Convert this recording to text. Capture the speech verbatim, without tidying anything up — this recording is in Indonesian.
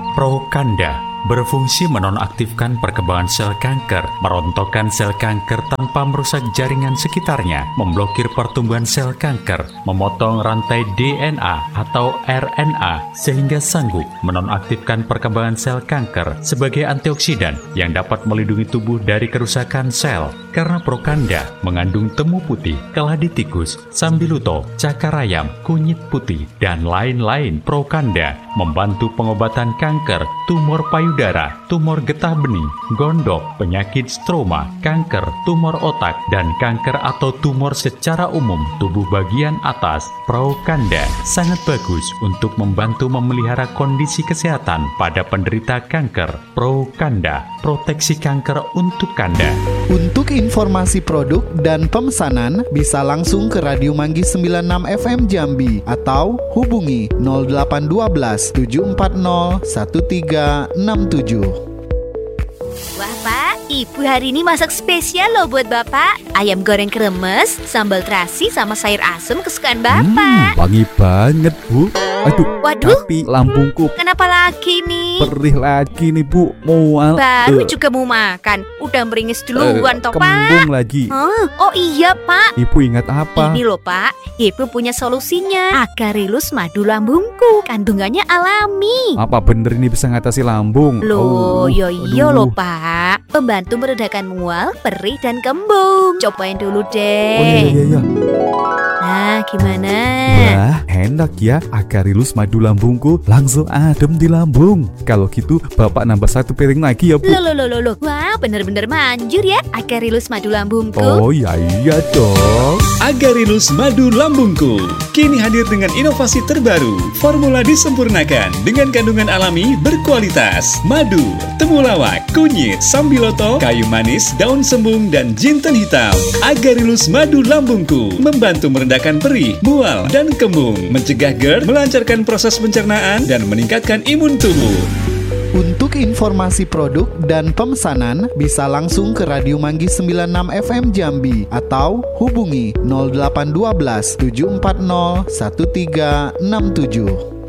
Prokanda berfungsi menonaktifkan perkembangan sel kanker, merontokkan sel kanker tanpa merusak jaringan sekitarnya, memblokir pertumbuhan sel kanker, memotong rantai D N A atau R N A sehingga sanggup menonaktifkan perkembangan sel kanker sebagai antioksidan yang dapat melindungi tubuh dari kerusakan sel. Karena Prokanda mengandung temu putih, keladi tikus, sambiluto, cakar ayam, kunyit putih, dan lain-lain, Prokanda membantu pengobatan kanker, tumor payudara, tumor getah bening, gondok, penyakit stroma, kanker, tumor otak, dan kanker atau tumor secara umum tubuh bagian atas. Prokanda sangat bagus untuk membantu memelihara kondisi kesehatan pada penderita kanker. Prokanda, proteksi kanker untuk Kanda. Untuk informasi produk dan pemesanan bisa langsung ke Radio Manggis sembilan puluh enam F M Jambi atau hubungi nol delapan satu dua tujuh empat nol satu tiga enam tujuh. Wah Pak, Ibu hari ini masak spesial loh buat Bapak. Ayam goreng kremes, sambal terasi sama sayur asem kesukaan Bapak. Hmm, wangi banget Bu. Aduh, waduh, tapi lambungku kenapa lagi nih? Perih lagi nih Bu, mual. Baru uh. juga mau makan, udah meringis duluan uh, toh Pak. Kembung lagi. Huh? Oh iya Pak. Ibu ingat apa? Ini loh Pak, Ibu punya solusinya. Agarelus madu lambungku, kandungannya alami. Apa bener ini bisa ngatasi lambung? Loh, oh, yo iyo loh Pak, membantu meredakan mual, perih dan kembung. Cobain dulu deh. Oh iya iya iya. Nah, gimana? Wah, enak ya. Agarelus madu lambungku langsung adem di lambung. Kalau gitu, Bapak nambah satu piring lagi ya, Bu. Loh, loh, loh, loh. Wah, bener-bener manjur ya Agarelus madu lambungku. Oh iya, iya dong. Agarelus madu lambungku kini hadir dengan inovasi terbaru. Formula disempurnakan dengan kandungan alami berkualitas. Madu, temulawak, kunyit, sambiloto, kayu manis, daun sembung, dan jinten hitam. Agarelus madu lambungku membantu merendahkan perih, mual, dan kembung, mencegah GERD, melancarkan proses pencernaan, dan meningkatkan imun tubuh. Untuk informasi produk dan pemesanan bisa langsung ke Radio Manggis sembilan puluh enam F M Jambi atau hubungi nol delapan satu dua tujuh empat nol satu tiga enam tujuh.